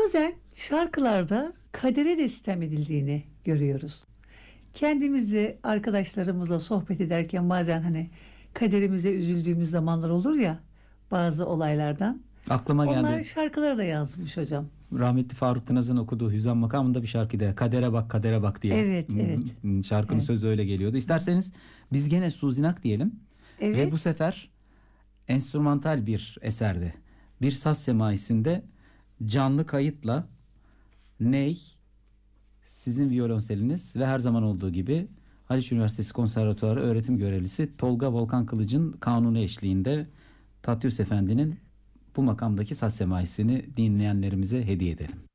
Bazen şarkılarda kadere de sitem edildiğini görüyoruz. Kendimizle, arkadaşlarımızla sohbet ederken bazen hani kaderimize üzüldüğümüz zamanlar olur ya, bazı olaylardan. Aklıma Onlar geldi. şarkılara da yazmış hocam. Rahmetli Faruk Tınaz'ın okuduğu Hüzzam makamında bir şarkıda "Kadere bak, kadere bak" diye. Evet, evet, Şarkının evet. sözü öyle geliyordu. İsterseniz biz gene Suzinak diyelim ve bu Evet, sefer enstrümantal bir eserde, bir saz semaisinde canlı kayıtla ney, sizin violonseliniz ve her zaman olduğu gibi Haliç Üniversitesi Konservatuarı öğretim görevlisi Tolga Volkan Kılıç'ın kanunu eşliğinde Tatyus Efendi'nin bu makamdaki saz semaisini dinleyenlerimize hediye edelim.